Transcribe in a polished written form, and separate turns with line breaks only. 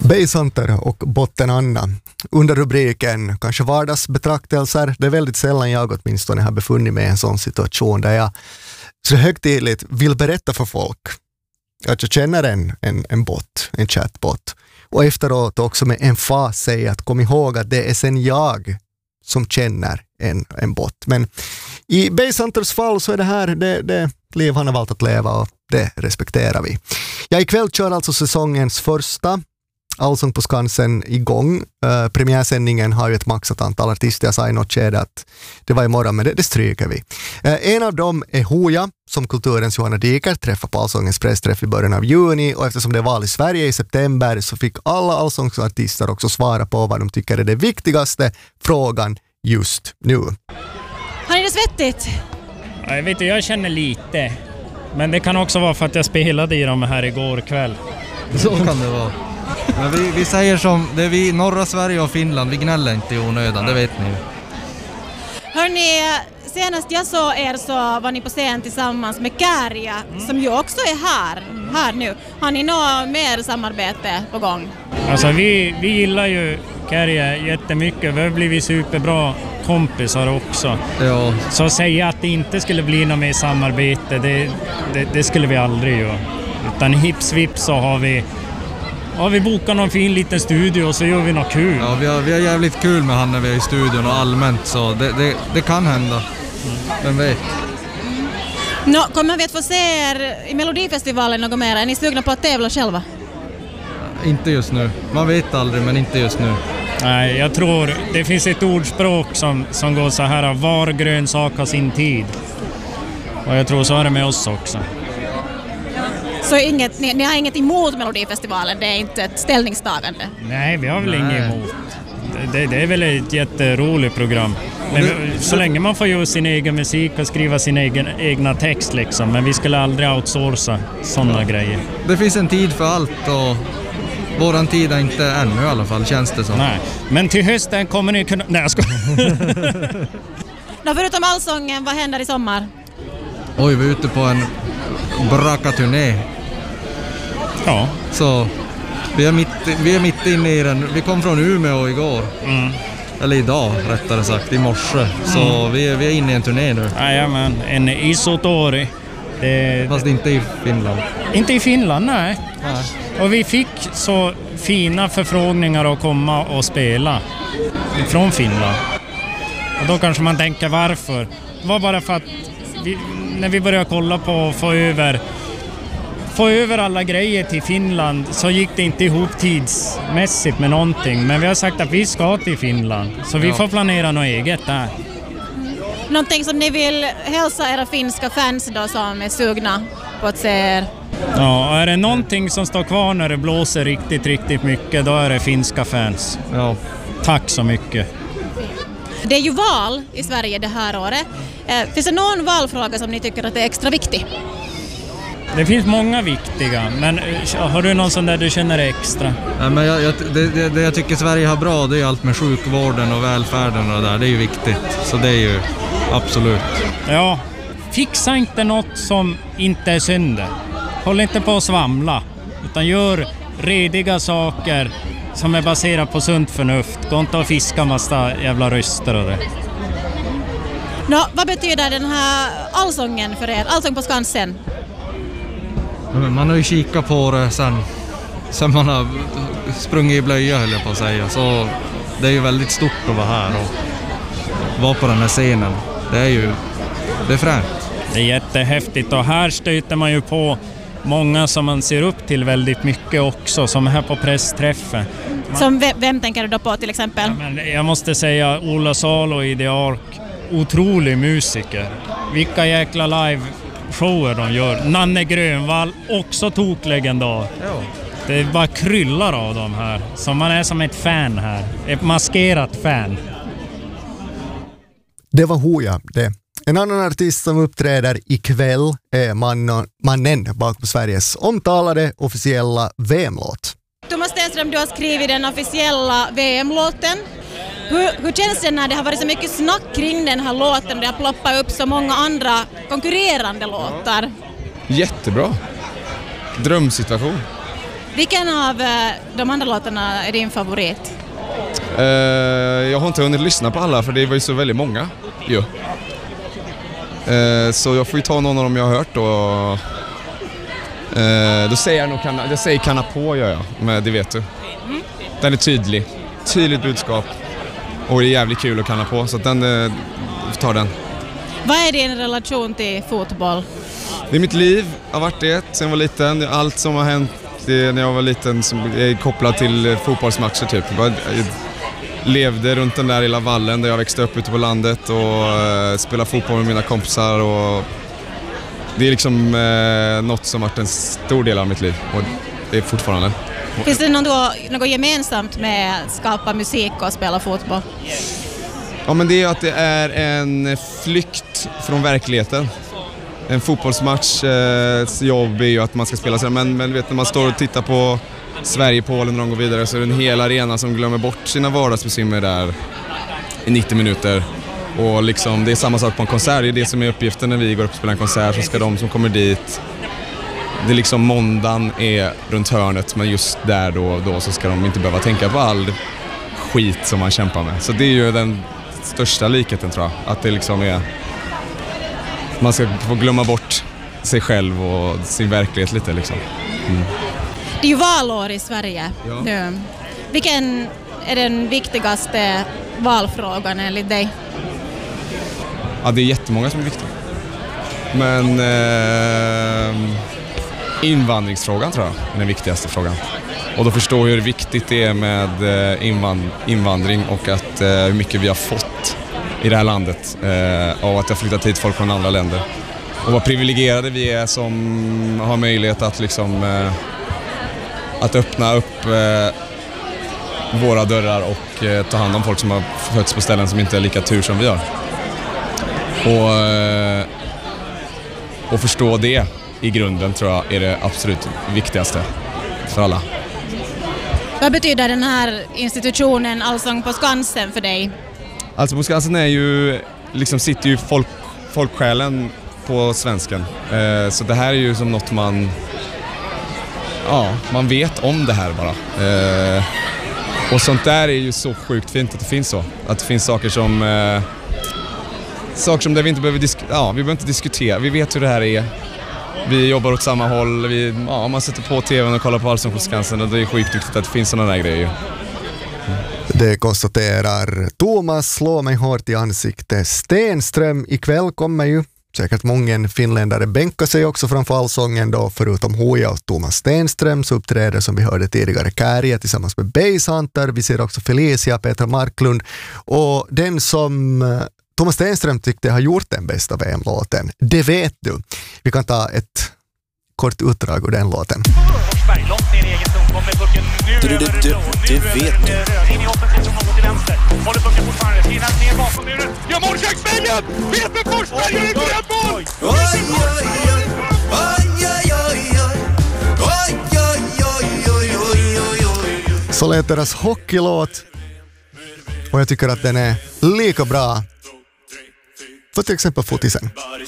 Basshunter och Botten Anna. Under rubriken kanske vardagsbetraktelser. Det är väldigt sällan jag åtminstone har befunnit mig i en sån situation där jag så högtidligt vill berätta för folk att jag känner en bot, en chatbot. Och efteråt också med emfas säga att kom ihåg att det är sen jag som känner en bot. Men i Basshunters fall så är det här det liv han har valt att leva och det respekterar vi. Ikväll kör alltså säsongens första Allsång på Skansen igång. Premiärsändningen har ju ett maxat antal artister. Jag sa i något skede att det var imorgon, men det stryker vi. En av dem är Hooja, som kulturens Johanna Diker träffar på Allsångens pressträff i början av juni, och eftersom det är val i Sverige i september så fick alla allsångsartister också svara på vad de tycker är det viktigaste frågan just nu.
Har ni det svettigt?
Jag vet inte, jag känner lite. Men det kan också vara för att jag spelade i dem här igår kväll.
Så kan det vara. Men vi säger som, det är vi norra Sverige och Finland, vi gnäller inte i onödan, det vet ni.
Hörrni, senast jag såg er så var ni på scen tillsammans med Kärja, som ju också är här nu. Har ni något mer samarbete på gång?
Alltså vi gillar ju Kärja jättemycket, vi har blivit superbra kompisar också.
Ja.
Så att säga att det inte skulle bli något mer samarbete, det skulle vi aldrig göra. Utan hips vips så har vi bokat någon fin liten studio och så gör vi något kul.
Ja, vi har jävligt kul med han när vi är i studion och allmänt, så det kan hända. Vem vet?
Kommer vi att få se er i Melodifestivalen något mer? Är ni sugna på att tävla själva?
Inte just nu. Man vet aldrig, men inte just nu.
Nej, jag tror det finns ett ordspråk som går så här: var grön sak har sin tid. Och jag tror så är det med oss också.
Så ni har inget emot Melodifestivalen? Det är inte ett ställningstagande?
Nej, vi har väl inget emot. Det är väl ett jätteroligt program. Men så länge man får göra sin egen musik och skriva sin egna text liksom. Men vi skulle aldrig outsourca sådana grejer.
Det finns en tid för allt och våran tid är inte ännu i alla fall, känns det som.
Nej, men till hösten kommer ni kunna... Nej, jag ska...
Förutom allsången, vad händer i sommar?
Oj, vi är ute på en braka-turné.
Ja.
Så vi är mitt inne i den. Vi kom från Umeå igår. Eller idag rättare sagt, i morse. Så vi är inne i en turné nu.
Jajamän, en Isotori.
Fast inte i Finland.
Inte i Finland, nej. Och vi fick så fina förfrågningar att komma och spela från Finland. Och då kanske man tänker varför. Det var bara för att när vi började kolla på att få över alla grejer till Finland så gick det inte ihop tidsmässigt med någonting. Men vi har sagt att vi ska till Finland. Så vi får planera något eget där.
Någonting som ni vill hälsa era finska fans då som är sugna på att se er?
Ja, är det någonting som står kvar när det blåser riktigt, riktigt mycket, då är det finska fans.
Ja.
Tack så mycket.
Det är ju val i Sverige det här året. Finns det någon valfråga som ni tycker att är extra viktig?
Det finns många viktiga, men har du någon sån där du känner extra?
Ja, men det jag tycker Sverige har bra, det är allt med sjukvården och välfärden och det där. Det är ju viktigt, så det är ju absolut.
Ja, fixa inte något som inte är sönder. Håll inte på att svamla, utan gör rediga saker som är baserat på sunt förnuft. Gå inte och fiska massa jävla röster och det.
Vad betyder den här allsången för er? Allsång på Skansen?
Man har ju kikat på det sen man har sprungit i blöja, höll jag på att säga. Så det är ju väldigt stort att vara här och vara på den här scenen. Det är fränt.
Det är jättehäftigt och här stöter man ju på många som man ser upp till väldigt mycket också, som är här på pressträffen.
Som vem tänker du då på till exempel?
Ja, men jag måste säga Ola Salo i The Ark, otrolig musiker. Vilka jäkla live-shower de gör. Nanne Grönvall, också toklegendar.
Ja.
Det bara kryllar av dem här. Så man är som ett fan här. Ett maskerat fan.
Det var Hooja det. En annan artist som uppträder ikväll är mannen bakom Sveriges omtalade officiella VM-låt.
Thomas Stenström, du har skrivit den officiella VM-låten. Hur känns det när det har varit så mycket snack kring den här låten och det har ploppat upp så många andra konkurrerande låtar?
Jättebra. Drömsituation.
Vilken av de andra låtarna är din favorit?
Jag har inte hunnit lyssna på alla för det var ju så väldigt många. Jo. Så jag får ju ta någon av dem jag har hört och då säger jag nog Kanna på gör jag, men det vet du. Den är tydligt budskap och det är jävligt kul att kanna på så att den tar den.
Vad är din relation till fotboll?
Det är mitt liv, har varit det sen jag var liten. Allt som har hänt när jag var liten som är kopplat till fotbollsmatcher typ. Jag levde runt den där lilla vallen där jag växte upp ute på landet och spelade fotboll med mina kompisar och det är liksom något som varit en stor del av mitt liv och det är fortfarande.
Finns det något gemensamt med att skapa musik och spela fotboll?
Ja, men det är att det är en flykt från verkligheten. En fotbollsmatch jobb är ju att man ska spela sig, men vet, när man står och tittar på Sverige-Polen när de går vidare så är det en hel arena som glömmer bort sina vardagsbekymmer där i 90 minuter. Och liksom, det är samma sak på en konsert, det är det som är uppgiften när vi går upp och spelar en konsert, så ska de som kommer dit, det är liksom måndagen är runt hörnet, men just där då så ska de inte behöva tänka på all skit som man kämpar med. Så det är ju den största likheten tror jag, att det liksom är, man ska få glömma bort sig själv och sin verklighet lite liksom.
Det är ju valår i Sverige nu. Vilken är den viktigaste valfrågan enligt dig?
Ja, det är jättemånga som är viktiga. Men invandringsfrågan tror jag är den viktigaste frågan. Och då förstår jag hur viktigt det är med invandring och att hur mycket vi har fått i det här landet och att jag flyttat hit folk från andra länder. Och vad privilegierade vi är som har möjlighet att liksom att öppna upp våra dörrar och ta hand om folk som har fötts på ställen som inte är lika tur som vi har. Och förstå det i grunden tror jag är det absolut viktigaste för alla.
Vad betyder den här institutionen Allsång på Skansen för dig?
Alltså på Skansen är ju, liksom sitter ju folksjälen på svensken. Så det här är ju som något man vet om det här bara. Och sånt där är ju så sjukt fint att det finns så. Att det finns saker som där vi inte behöver vi behöver inte diskutera. Vi vet hur det här är. Vi jobbar åt samma håll. Man sätter på tvn och kollar på Allsång på Skansen och det är skitduktigt att det finns sådana där grejer.
Det konstaterar Thomas Slå mig hårt i ansikte Stenström. Ikväll kommer ju säkert många finländare bänka sig också framför Allsången då, förutom Hoja och Thomas Stenström så uppträder som vi hörde tidigare Kärja tillsammans med Basshunter. Vi ser också Felicia, Petra Marklund och den som Thomas Stenström tyckte har gjort den bästa VM-låten. Det vet du. Vi kan ta ett kort utdrag ur den låten.
Långt ner i egen zon, kommer pucken nu över blå, nu vet du. In i offensiv som något till vänster. Håller pucken fortfarande, finnat ner bakom muren. Gör målköksvägen! Peter Forsberg gör ett drömmål!
Så lät deras hockeylåt och jag tycker att den är lika bra för till exempel fotisen.